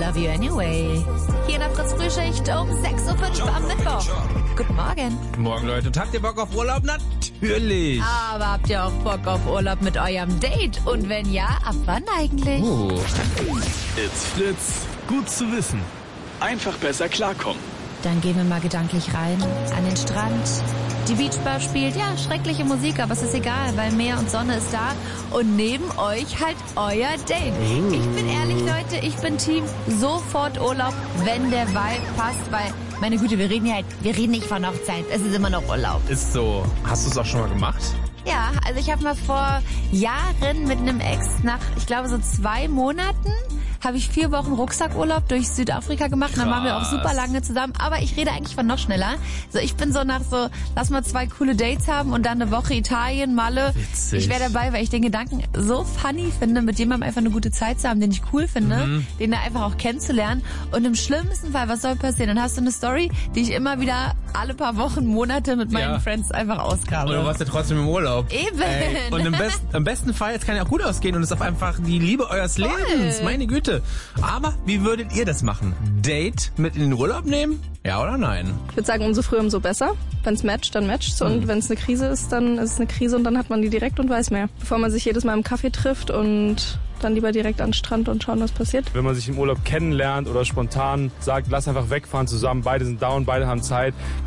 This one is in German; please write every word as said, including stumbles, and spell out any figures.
love you anyway. Hier in der Fritz-Frühschicht um sechs Uhr fünf am Mittwoch. Guten Morgen. Guten Morgen, Leute. Und habt ihr Bock auf Urlaub? Natürlich. Aber habt ihr auch Bock auf Urlaub mit eurem Date? Und wenn ja, ab wann eigentlich? Oh. It's Fritz. Gut zu wissen. Einfach besser klarkommen. Dann gehen wir mal gedanklich rein an den Strand. Die Beachbar spielt, ja, schreckliche Musik, aber es ist egal, weil Meer und Sonne ist da. Und neben euch halt euer Date. Ich bin ehrlich, Leute, ich bin Team sofort Urlaub, wenn der Vibe passt, weil, meine Güte, wir reden ja halt, wir reden nicht von Hochzeit, es ist immer noch Urlaub. Ist so. Hast du es auch schon mal gemacht? Ja, also ich habe mal vor Jahren mit einem Ex nach, ich glaube so zwei Monaten, habe ich vier Wochen Rucksackurlaub durch Südafrika gemacht. Und dann waren wir auch super lange zusammen. Aber ich rede eigentlich von noch schneller. So, ich bin so nach so, lass mal zwei coole Dates haben und dann eine Woche Italien, Malle. Witzig. Ich wäre dabei, weil ich den Gedanken so funny finde, mit jemandem einfach eine gute Zeit zu haben, den ich cool finde, mhm. den da einfach auch kennenzulernen. Und im schlimmsten Fall, was soll passieren? Dann hast du eine Story, die ich immer wieder alle paar Wochen, Monate mit meinen ja. Friends einfach ausgrabe. Und du warst ja trotzdem im Urlaub. Eben. Ey, und im, Best, im besten Fall, jetzt kann ja auch gut ausgehen und es ist auf einfach die Liebe eures Voll. Lebens. Meine Güte. Aber wie würdet ihr das machen? Date mit in den Urlaub nehmen? Ja oder nein? Ich würde sagen, umso früher, umso besser. Wenn es matcht, dann matcht's. Und mhm. wenn es eine Krise ist, dann ist es eine Krise und dann hat man die direkt und weiß mehr. Bevor man sich jedes Mal im Kaffee trifft und dann lieber direkt an den Strand und schauen, was passiert. Wenn man sich im Urlaub kennenlernt oder spontan sagt, lass einfach wegfahren zusammen, beide sind down, beide haben Zeit,